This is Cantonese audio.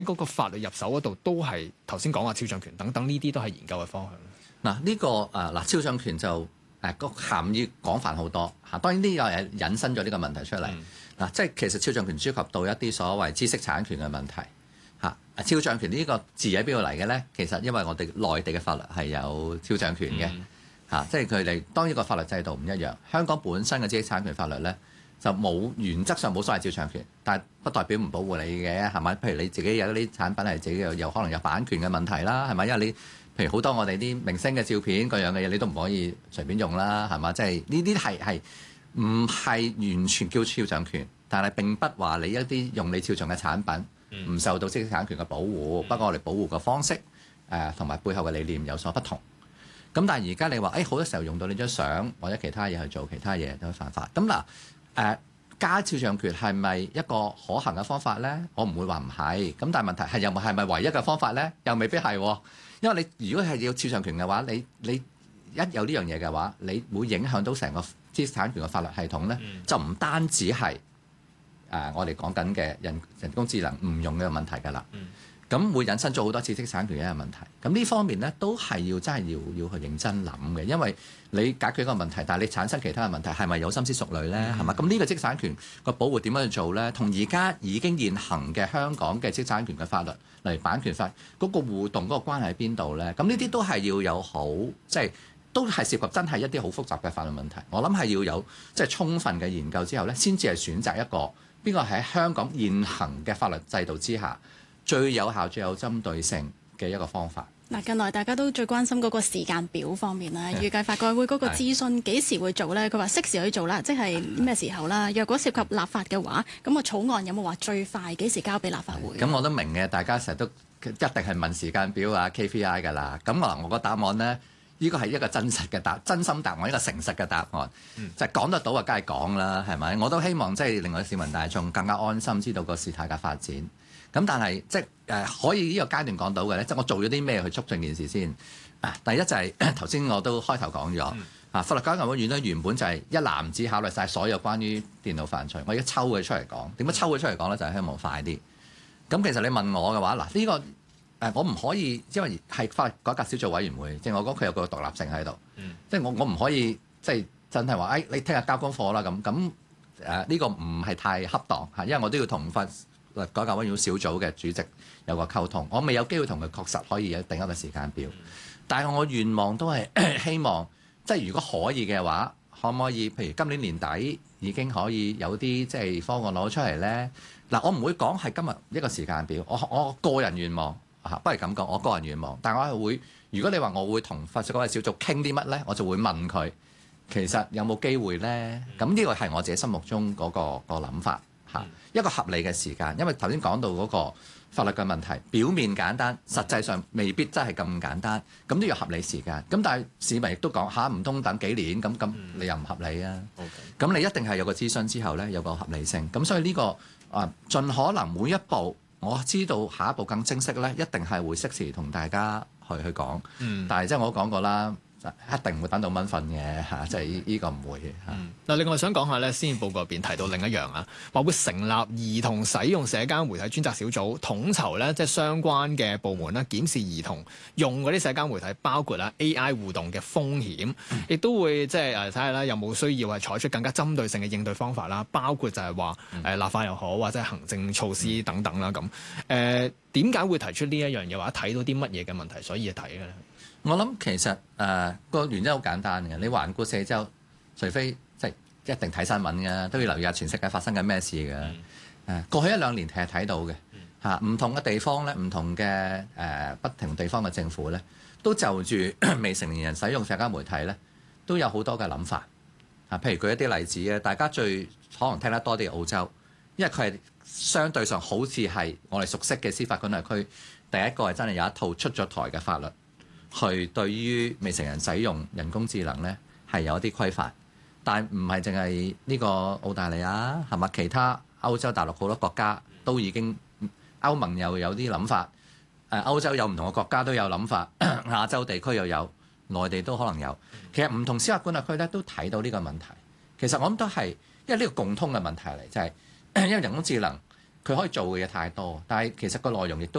嗰個法律入手嗰度都係頭先講話肖像權等等呢啲都係研究嘅方向。 嗱呢個肖像權就個涵義廣泛好多嚇。當然呢個係引申咗呢個問題出嚟嗱，即係其實肖像權涉及到一啲所謂知識產權嘅問題嚇。肖像權呢個字喺邊度嚟嘅咧？其實因為我哋內地嘅法律係有肖像權嘅嚇，即係佢哋當然個法律制度唔一樣。香港本身嘅知識產權法律咧就冇原則上冇所謂肖像權，但係不代表唔保護你嘅係咪？譬如你自己有啲產品係自己有可能有版權嘅問題啦，係咪？因為你譬如好多我哋啲明星嘅照片各樣嘅嘢，你都唔可以隨便用啦，係嘛？即係呢啲係唔係完全叫肖像權，但係並不話你一啲用你肖像嘅產品唔受到知識產權嘅保護。不過我哋保護嘅方式同埋背後嘅理念有所不同。咁但係而家你話好多時候用到你張相或者其他嘢去做其他嘢都犯法。咁加肖像權係咪一個可行嘅方法咧？我唔會話唔係。咁但係問題係又係咪唯一嘅方法咧？又未必係喎。因為你如果係要肖像權嘅話，你一有呢樣嘢嘅話，你會影響到成個知識產權嘅法律系統咧，就唔單止係我哋講緊嘅人工智能唔用嘅問題㗎啦。咁會引申咗好多知識產權嘅問題。咁呢方面咧都係真係要去認真諗嘅，因為你解決一個問題，但係你產生其他嘅問題，係咪有深思熟慮咧？係嘛？咁呢個知識產權個保護點樣去做咧？同而家已經現行嘅香港嘅知識產權嘅法律，例如版權法嗰個互動嗰個關係喺邊度咧？咁呢啲都係要有好即係都係涉及真係一啲好複雜嘅法律問題。我諗係要有即係充分嘅研究之後咧，先至係選擇一個邊個喺香港現行嘅法律制度之下最有效、最有針對性嘅一個方法。 嗱，近來大家都最關心嗰個時間表方面啦，預計法改會嗰個諮詢幾時會做呢？佢話適時去做啦，即係咩時候啦？若果涉及立法嘅話，咁個草案有冇話最快幾時交俾立法會？ 咁我都明嘅，大家成日都一定係問時間表啊 KPI 㗎啦。咁我個答案呢，呢個係一個真心答案，一個誠實嘅答案，就係講得到啊，梗係講啦，係咪？我都希望即係令我市民大眾更加安心，知道個事態嘅發展。咁但係即係可以呢個階段講到嘅咧，即係我做咗啲咩去促進件事先。第一就係頭先我都開頭講咗，法律改革委員會咧原本就係一籃子考慮晒所有關於電腦犯罪，我而家抽佢出嚟講。點解抽佢出嚟講咧？就係希望快啲。咁其實你問我嘅話，嗱呢個我唔可以，因為係法律改革小組委員會，即係我講佢有個獨立性喺度，即係我唔可以即係真係話你聽日交功課啦咁呢個唔係太恰當嚇，因為我都要同改革委員會小組嘅主席有個溝通，我未有機會同佢確實可以定一個時間表，但係我願望都係希望，即係如果可以嘅話，可唔可以譬如今年年底已經可以有啲即係方案攞出嚟呢？嗱，我唔會講係今日一個時間表，我個人願望不如咁講，我個人願望，但係我係會，如果你話我會同法律改革小組傾啲乜呢，我就會問佢其實有冇機會呢？咁呢個係我自己心目中嗰個諗法。一個合理嘅時間，因為頭先講到嗰個法律嘅問題，表面簡單，實際上未必真係咁簡單，咁都要合理時間。咁但係市民亦都講唔通等幾年，咁你又唔合理啊？咁你一定係有個諮詢之後呢，有個合理性。咁所以呢個盡可能每一步，我知道下一步更清晰呢，一定係會適時同大家去講。但係即係我都講過啦。一定唔會等到蚊瞓嘅嚇，即係呢個唔會嚇。 嗱，另外想講下咧，施政報告入邊提到另一樣啊，話會成立兒童使用社交媒體專責小組，統籌咧即係相關嘅部門啦，檢視兒童用嗰啲社交媒體，包括啦 AI 互動嘅風險，亦都會即係睇下啦，有冇需要係採取更加針對性嘅應對方法啦，包括就係話立法又好，或者係行政措施等等啦咁。點解會提出呢一樣嘢？或者睇到啲乜嘢嘅問題，所以睇嘅咧？ 我諗其實個原因好簡單嘅，你環顧四周，除非即係一定睇新聞嘅，都要留意下全世界發生緊咩事嘅。過去一兩年其實睇到嘅唔同嘅地方咧，唔同嘅不同地方嘅政府咧，都就住未成年人使用社交媒體咧，都有好多嘅諗法。譬如舉一啲例子啊，大家最可能聽得多啲係澳洲，因為佢係相對上好似係我哋熟悉嘅司法管轄區，第一個係真係有一套出咗台嘅法律。去對於未成年人使用人工智能呢係有一啲規範，但唔係淨係呢個澳大利亞係嘛？其他歐洲大陸好多國家都已經，歐盟又有啲諗法，歐洲有唔同嘅國家都有諗法，亞洲地區又有，內地都可能有。其實唔同司法管轄區咧都睇到呢個問題。其實我諗都係因為呢個共通嘅問題嚟，就係因為人工智能佢可以做嘅嘢太多，但係其實個內容亦都